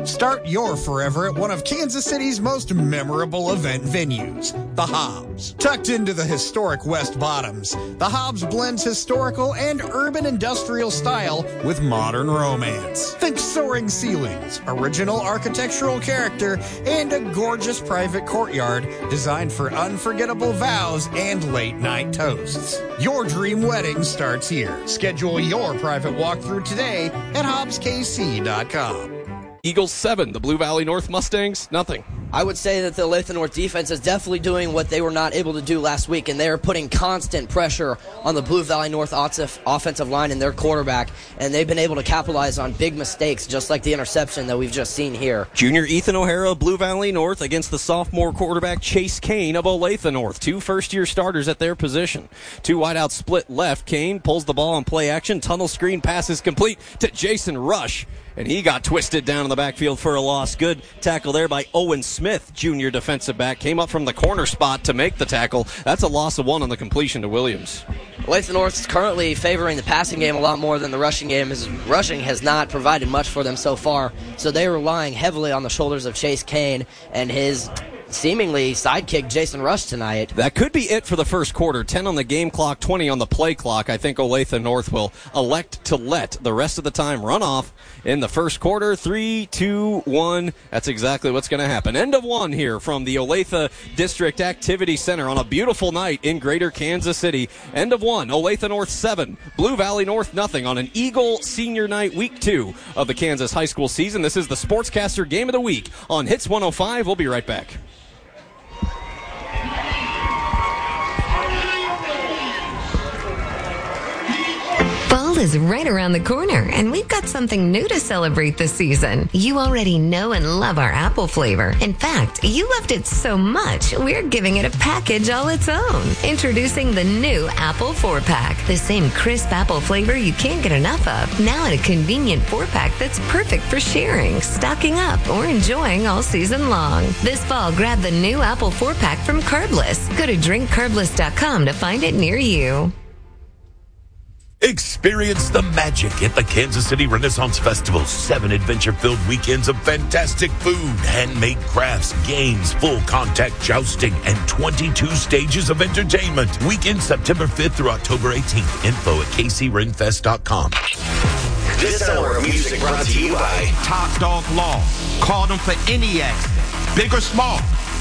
Start your forever at one of Kansas City's most memorable event venues, the Hobbs. Tucked into the historic West Bottoms, the Hobbs blends historical and urban industrial style with modern romance. Think soaring ceilings, original architectural character, and a gorgeous private courtyard designed for unforgettable vows and late-night toasts. Your dream wedding starts here. Schedule your private walkthrough today at hobbskc.com. Eagles 7, the Blue Valley North Mustangs, nothing. I would say that the Olathe North defense is definitely doing what they were not able to do last week, and they are putting constant pressure on the Blue Valley North offensive line and their quarterback, and they've been able to capitalize on big mistakes, just like the interception that we've just seen here. Junior Ethan O'Hara, Blue Valley North, against the sophomore quarterback Chase Kane of Olathe North. Two first-year starters at their position. Two wideouts split left. Kane pulls the ball on play action. Tunnel screen pass is complete to Jason Rush. And he got twisted down in the backfield for a loss. Good tackle there by Owen Smith, junior defensive back. Came up from the corner spot to make the tackle. That's a loss of 1 on the completion to Williams. Olathe North is currently favoring the passing game a lot more than the rushing game, as rushing has not provided much for them so far. So they're relying heavily on the shoulders of Chase Kane and his seemingly sidekick Jason Rush tonight. That could be it for the first quarter. 10 on the game clock, 20 on the play clock. I think Olathe North will elect to let the rest of the time run off in the first quarter. 3, 2, 1. That's exactly what's going to happen. End of one here from the Olathe District Activity Center on a beautiful night in Greater Kansas City. End of one. Olathe North 7, Blue Valley North nothing on an Eagle Senior Night Week 2 of the Kansas high school season. This is the Sportscaster Game of the Week on Hits 105. We'll be right back. Fall is right around the corner, and we've got something new to celebrate this season. You already know and love our apple flavor. In fact, you loved it so much, we're giving it a package all its own. Introducing the new Apple 4-Pack. The same crisp apple flavor you can't get enough of. Now in a convenient 4-pack that's perfect for sharing, stocking up, or enjoying all season long. This fall, grab the new Apple 4-Pack from Carbless. Go to drinkcarbless.com to find it near you. Experience the magic at the Kansas City Renaissance Festival. 7 adventure-filled weekends of fantastic food, handmade crafts, games, full contact jousting, and 22 stages of entertainment. Weekend September 5th through October 18th. Info at kcrenfest.com. This hour of music brought to you by Top Dog Law. Call them for any accident, big or small.